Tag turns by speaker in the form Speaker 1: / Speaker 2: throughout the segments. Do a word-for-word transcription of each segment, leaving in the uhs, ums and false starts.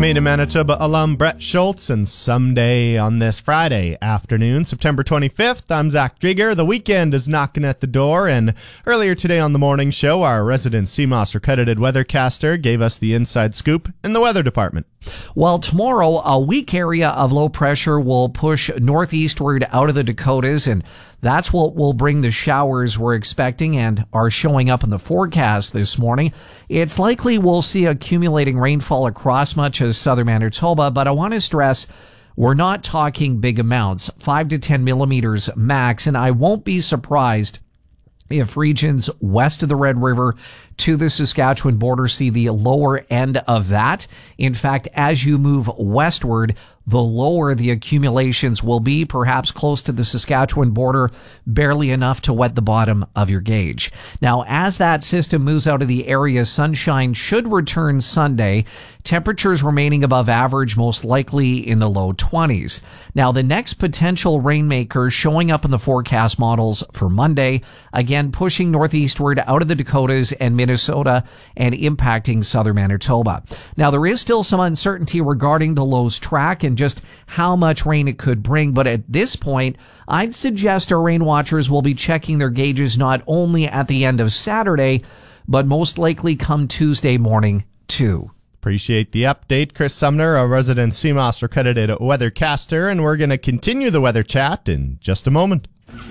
Speaker 1: Maine and Manitoba alum Brett Schultz, and someday on this Friday afternoon, September twenty-fifth, I'm Zach Drieger. The weekend is knocking at the door, and earlier today on the morning show, our resident C M O S accredited weathercaster gave us the inside scoop in the weather department.
Speaker 2: Well, tomorrow, a weak area of low pressure will push northeastward out of the Dakotas, and that's what will bring the showers we're expecting and are showing up in the forecast this morning. It's likely we'll see accumulating rainfall across much of southern Manitoba, but I want to stress we're not talking big amounts, five to ten millimeters max, and I won't be surprised if regions west of the Red River to the Saskatchewan border see the lower end of that. In fact, as you move westward, the lower the accumulations will be, perhaps close to the Saskatchewan border, barely enough to wet the bottom of your gauge. Now, as that system moves out of the area, sunshine should return Sunday. Temperatures remaining above average, most likely in the low twenties. Now, the next potential rainmaker showing up in the forecast models for Monday, again pushing northeastward out of the Dakotas and Minnesota and impacting southern Manitoba. Now, there is still some uncertainty regarding the low's track and just how much rain it could bring, but at this point, I'd suggest our rain watchers will be checking their gauges not only at the end of Saturday, but most likely come Tuesday morning too.
Speaker 1: Appreciate the update, Chris Sumner, a resident C M O S accredited weathercaster, and we're going to continue the weather chat in just a moment.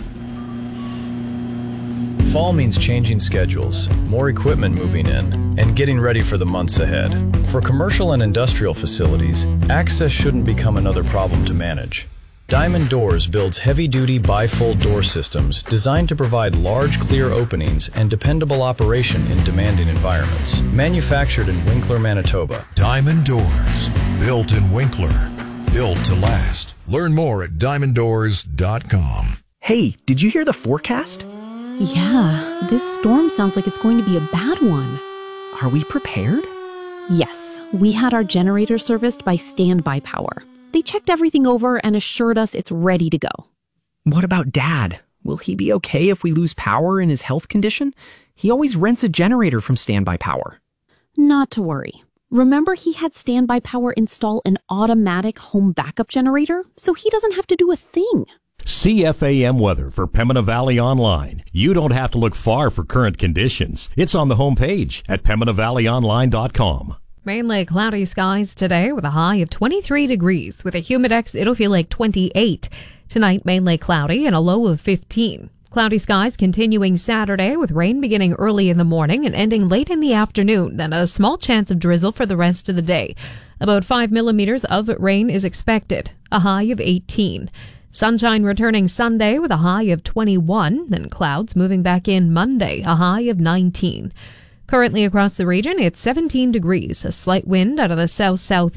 Speaker 3: Fall means changing schedules, more equipment moving in, and getting ready for the months ahead. For commercial and industrial facilities, access shouldn't become another problem to manage. Diamond Doors builds heavy-duty bifold door systems designed to provide large, clear openings and dependable operation in demanding environments. Manufactured in Winkler, Manitoba.
Speaker 4: Diamond Doors, built in Winkler, built to last. Learn more at diamond doors dot com.
Speaker 5: Hey, did you hear the forecast?
Speaker 6: Yeah, this storm sounds like it's going to be a bad one.
Speaker 5: Are we prepared?
Speaker 6: Yes, we had our generator serviced by Standby Power. They checked everything over and assured us it's ready to go.
Speaker 5: What about Dad? Will he be okay if we lose power in his health condition? He always rents a generator from Standby Power.
Speaker 6: Not to worry. Remember, he had Standby Power install an automatic home backup generator, so he doesn't have to do a thing.
Speaker 7: C F A M weather for Pembina Valley Online. You don't have to look far for current conditions. It's on the homepage at pembina valley online dot com.
Speaker 8: Mainly cloudy skies today with a high of twenty-three degrees. With a humidex, it'll feel like twenty-eight. Tonight, mainly cloudy and a low of fifteen. Cloudy skies continuing Saturday with rain beginning early in the morning and ending late in the afternoon. Then a small chance of drizzle for the rest of the day. About five millimeters of rain is expected. A high of eighteen. Sunshine returning Sunday with a high of twenty-one, then clouds moving back in Monday, a high of nineteen. Currently across the region, it's seventeen degrees, a slight wind out of the south-south